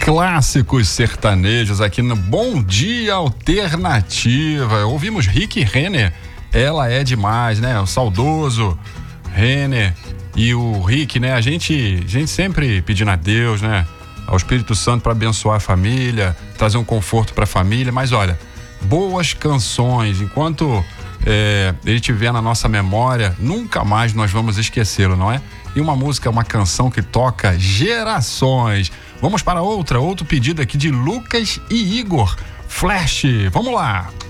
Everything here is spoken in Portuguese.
Clássicos sertanejos aqui no Bom Dia Alternativa. Ouvimos Rick Renner, Ela É Demais, né? O saudoso Renner e o Rick, né? A gente sempre pedindo a Deus, né? Ao Espírito Santo para abençoar a família, trazer um conforto para a família. Mas olha, boas canções, enquanto ele estiver na nossa memória, nunca mais nós vamos esquecê-lo, não é? E uma música é uma canção que toca gerações. Vamos para outro pedido aqui de Lucas e Igor, Flash. Vamos lá.